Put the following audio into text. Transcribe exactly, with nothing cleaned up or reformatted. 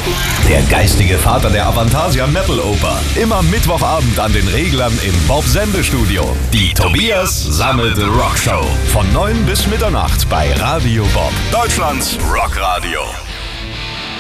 Der geistige Vater der Avantasia Metal Oper. Immer Mittwochabend an den Reglern im Bob Sende Studio. Die Tobias Sammelte Rockshow. Von neun bis Mitternacht bei Radio Bob. Deutschlands Rockradio.